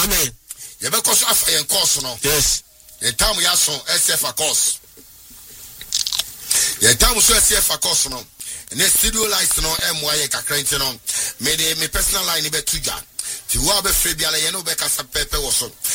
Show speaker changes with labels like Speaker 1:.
Speaker 1: Amen.
Speaker 2: You be course afa yen course no.
Speaker 1: Yes.
Speaker 2: The time ya so SF course. The time so SF course no. Ne studio lights no MY kakra nti no. Me personal line be tuja. Ti wa be free biala ye no be kasa pepe wo so.